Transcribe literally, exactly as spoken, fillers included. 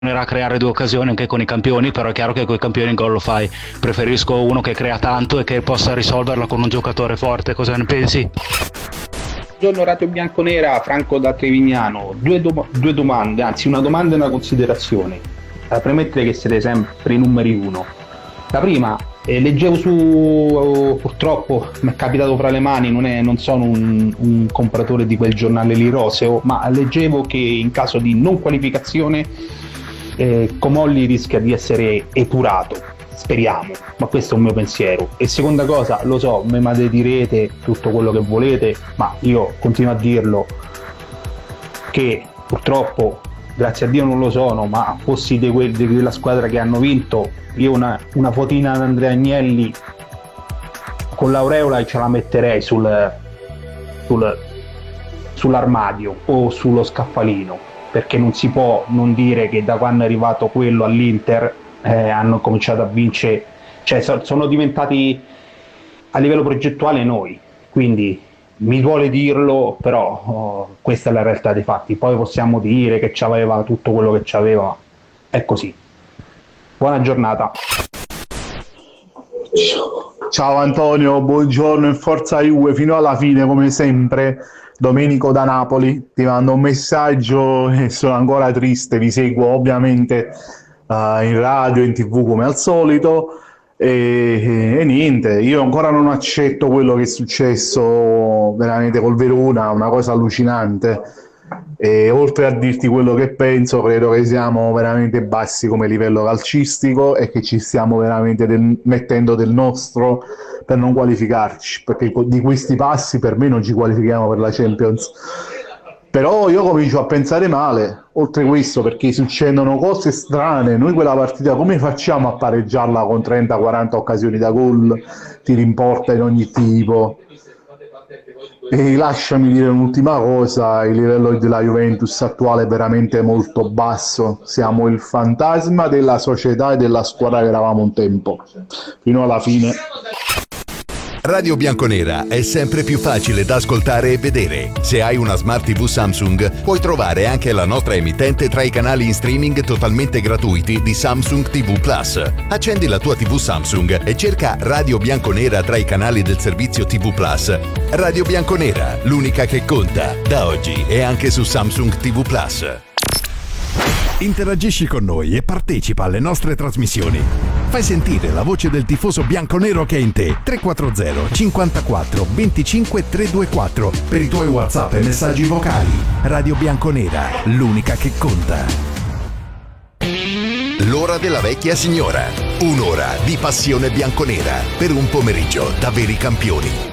a creare due occasioni anche con i campioni, però è chiaro che con i campioni in gol lo fai. Preferisco uno che crea tanto e che possa risolverla con un giocatore forte. Cosa ne pensi? Buongiorno Radio Bianconera, Franco da Trevignano. Due, do- due domande, anzi una domanda e una considerazione. Da premettere che siete sempre i numeri uno. La prima, eh, leggevo su, uh, purtroppo mi è capitato fra le mani, non, è, non sono un, un compratore di quel giornale lì roseo, ma leggevo che in caso di non qualificazione eh, Comolli rischia di essere epurato. Speriamo, ma questo è un mio pensiero. E seconda cosa, lo so, me direte tutto quello che volete, ma io continuo a dirlo che purtroppo, grazie a Dio non lo sono, ma fossi di, que- di quella squadra che hanno vinto, io una, una fotina di Andrea Agnelli con l'aureola e ce la metterei sul, sul, sull'armadio o sullo scaffalino, perché non si può non dire che da quando è arrivato quello all'Inter Eh, hanno cominciato a vincere, cioè so, sono diventati a livello progettuale noi, quindi mi duole dirlo, però oh, questa è la realtà dei fatti. Poi possiamo dire che c'aveva tutto quello che c'aveva, è così. Buona giornata. Ciao Antonio, buongiorno e forza Juve fino alla fine come sempre. Domenico da Napoli, ti mando un messaggio e sono ancora triste, vi seguo ovviamente Uh, in radio, in tv come al solito e, e niente, io ancora non accetto quello che è successo veramente col Verona, una cosa allucinante, e oltre a dirti quello che penso, credo che siamo veramente bassi come livello calcistico e che ci stiamo veramente del, mettendo del nostro per non qualificarci, perché di questi passi per me non ci qualifichiamo per la Champions. Però io comincio a pensare male, oltre questo, perché succedono cose strane. Noi quella partita come facciamo a pareggiarla con trenta quaranta occasioni da gol, tiri in porta in ogni tipo? E lasciami dire un'ultima cosa, il livello della Juventus attuale è veramente molto basso. Siamo il fantasma della società e della squadra che eravamo un tempo, fino alla fine. Radio Bianconera è sempre più facile da ascoltare e vedere. Se hai una Smart tivù Samsung, puoi trovare anche la nostra emittente tra i canali in streaming totalmente gratuiti di Samsung tivù Plus. Accendi la tua tivù Samsung e cerca Radio Bianconera tra i canali del servizio tivù Plus. Radio Bianconera, l'unica che conta, da oggi e anche su Samsung tivù Plus. Interagisci con noi e partecipa alle nostre trasmissioni. Fai sentire la voce del tifoso bianconero che è in te. tre quattro zero cinquantaquattro venticinque trecentoventiquattro per i tuoi WhatsApp e messaggi vocali. Radio Bianconera, l'unica che conta. L'ora della vecchia signora. Un'ora di passione bianconera per un pomeriggio da veri campioni.